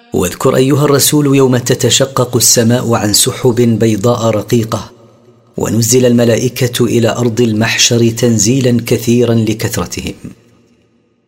واذكر أيها الرسول يوم تتشقق السماء عن سحب بيضاء رقيقة، ونزل الملائكة إلى أرض المحشر تنزيلا كثيرا لكثرتهم.